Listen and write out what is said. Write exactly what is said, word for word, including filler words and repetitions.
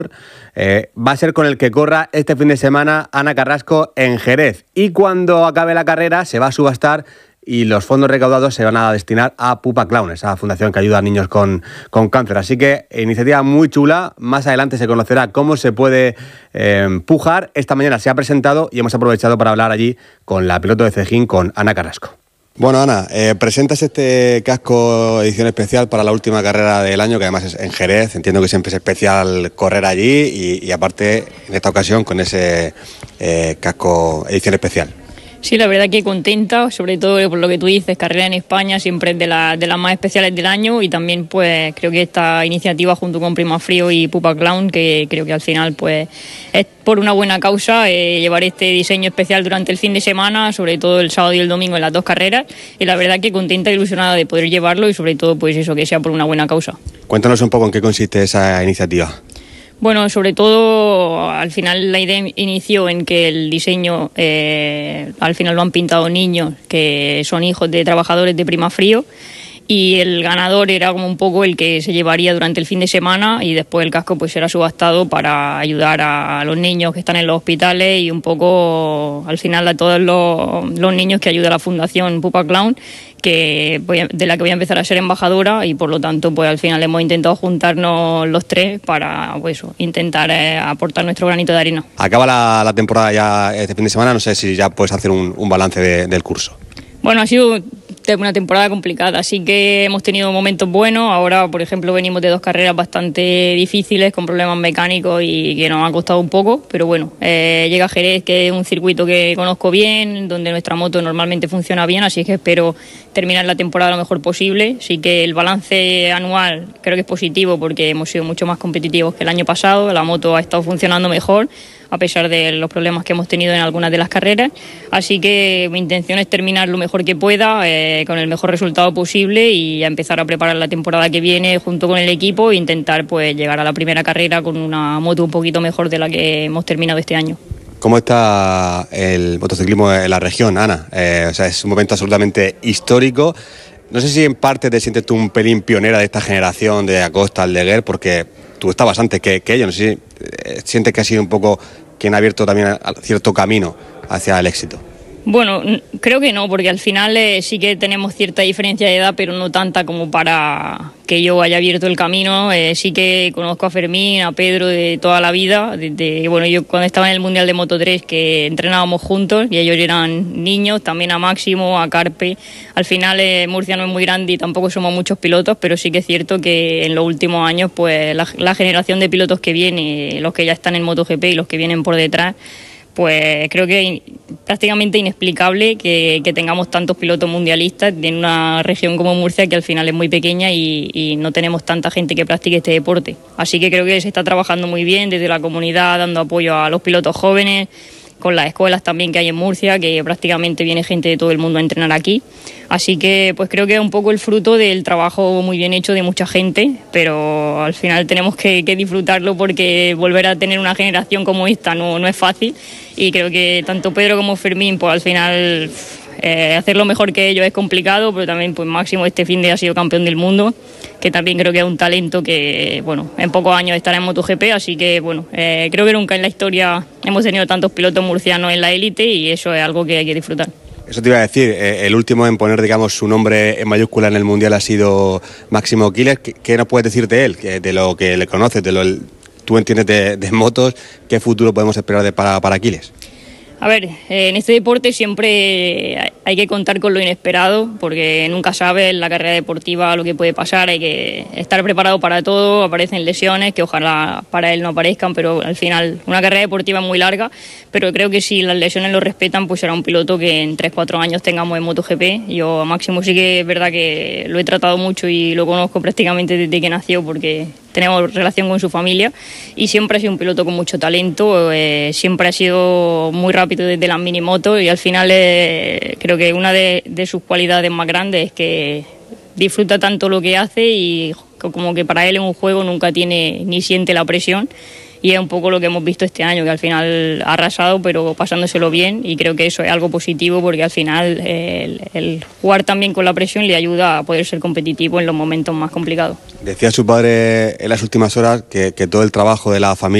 Eh, va a ser con el que corra este fin de semana Ana Carrasco en Jerez. Y cuando acabe la carrera se va a subastar y los fondos recaudados se van a destinar a Pupa Clown, esa fundación que ayuda a niños con, con cáncer. Así que iniciativa muy chula. Más adelante se conocerá cómo se puede eh, empujar. Esta mañana se ha presentado y hemos aprovechado para hablar allí con la piloto de Cejín, con Ana Carrasco. Bueno, Ana, eh, presentas este casco edición especial para la última carrera del año, que además es en Jerez. Entiendo que siempre es especial correr allí y, y aparte en esta ocasión con ese eh, casco edición especial. Sí, la verdad que contenta, sobre todo por lo que tú dices, carrera en España siempre es de, la, de las más especiales del año y también pues creo que esta iniciativa junto con Primafrío y Pupa Clown, que creo que al final pues es por una buena causa, eh, llevar este diseño especial durante el fin de semana, sobre todo el sábado y el domingo en las dos carreras, y la verdad que contenta e ilusionada de poder llevarlo y sobre todo pues eso, que sea por una buena causa. Cuéntanos un poco en qué consiste esa iniciativa. Bueno, sobre todo, al final la idea inició en que el diseño, eh, al final lo han pintado niños que son hijos de trabajadores de Primafrío, y el ganador era como un poco el que se llevaría durante el fin de semana y después el casco pues será subastado para ayudar a los niños que están en los hospitales y un poco al final a todos los, los niños que ayuda la Fundación Pupa Clown, que voy a, de la que voy a empezar a ser embajadora, y por lo tanto pues al final hemos intentado juntarnos los tres para pues intentar eh, aportar nuestro granito de arena. Acaba la, la temporada ya este fin de semana, no sé si ya puedes hacer un, un balance de, del curso. Bueno, ha sido una temporada complicada, así que hemos tenido momentos buenos. Ahora, por ejemplo, venimos de dos carreras bastante difíciles con problemas mecánicos y que nos ha costado un poco, pero bueno, eh, llega Jerez, que es un circuito que conozco bien, donde nuestra moto normalmente funciona bien, así que espero terminar la temporada lo mejor posible. Así que el balance anual creo que es positivo porque hemos sido mucho más competitivos que el año pasado, la moto ha estado funcionando mejor a pesar de los problemas que hemos tenido en algunas de las carreras, así que mi intención es terminar lo mejor que pueda, eh, con el mejor resultado posible, y a empezar a preparar la temporada que viene junto con el equipo e intentar pues llegar a la primera carrera con una moto un poquito mejor de la que hemos terminado este año. ¿Cómo está el motociclismo en la región, Ana? Eh, o sea, es un momento absolutamente histórico. No sé si en parte te sientes tú un pelín pionera de esta generación de Acosta, Aldeguer, porque tú estabas antes que, que ellos. No sé si eh, sientes que has sido un poco quien ha abierto también cierto camino hacia el éxito. Bueno, creo que no, porque al final eh, sí que tenemos cierta diferencia de edad, pero no tanta como para que yo haya abierto el camino. Eh, sí que conozco a Fermín, a Pedro de toda la vida. De, de, bueno, yo cuando estaba en el Mundial de Moto tres, que entrenábamos juntos y ellos eran niños, también a Máximo, a Carpe. Al final eh, Murcia no es muy grande y tampoco somos muchos pilotos, pero sí que es cierto que en los últimos años pues la, la generación de pilotos que viene, los que ya están en MotoGP y los que vienen por detrás, pues creo que es prácticamente inexplicable que, que tengamos tantos pilotos mundialistas en una región como Murcia, que al final es muy pequeña y, y no tenemos tanta gente que practique este deporte. Así que creo que se está trabajando muy bien desde la comunidad, dando apoyo a los pilotos jóvenes, con las escuelas también que hay en Murcia, que prácticamente viene gente de todo el mundo a entrenar aquí. Así que pues creo que es un poco el fruto del trabajo muy bien hecho de mucha gente, pero al final tenemos que, que disfrutarlo, porque volver a tener una generación como esta no, no es fácil, y creo que tanto Pedro como Fermín pues al final eh, hacerlo mejor que ellos es complicado, pero también pues Máximo este fin de ha sido campeón del mundo, que también creo que es un talento que bueno, en pocos años estará en MotoGP, así que bueno, eh, creo que nunca en la historia hemos tenido tantos pilotos murcianos en la élite y eso es algo que hay que disfrutar. Eso te iba a decir, eh, el último en poner, digamos, su nombre en mayúscula en el Mundial ha sido Máximo Quiles. ¿Qué, qué nos puedes decir de él, de lo que le conoces, de lo que tú entiendes de, de motos? ¿Qué futuro podemos esperar de, para, para Quiles? A ver, en este deporte siempre hay que contar con lo inesperado, porque nunca sabes en la carrera deportiva lo que puede pasar, hay que estar preparado para todo, aparecen lesiones que ojalá para él no aparezcan, pero al final una carrera deportiva es muy larga, pero creo que si las lesiones lo respetan, pues será un piloto que en tres cuatro años tengamos en MotoGP. Yo a Máximo sí que es verdad que lo he tratado mucho y lo conozco prácticamente desde que nació, porque tenemos relación con su familia, y siempre ha sido un piloto con mucho talento, eh, siempre ha sido muy rápido desde las minimotos, y al final eh, creo que una de, de sus cualidades más grandes es que disfruta tanto lo que hace y como que para él en un juego nunca tiene ni siente la presión, y es un poco lo que hemos visto este año, que al final ha arrasado pero pasándoselo bien, y creo que eso es algo positivo porque al final el, el jugar también con la presión le ayuda a poder ser competitivo en los momentos más complicados. Decía su padre en las últimas horas que, que todo el trabajo de la familia